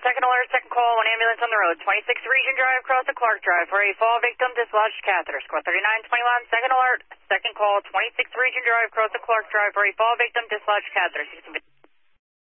second alert, second call, one ambulance on the road. 26 Region Drive, across the Clark Drive for a fall victim, dislodged catheter. Score 3921, second alert, second call, 26 Region Drive, across the Clark Drive for a fall victim, dislodged catheter.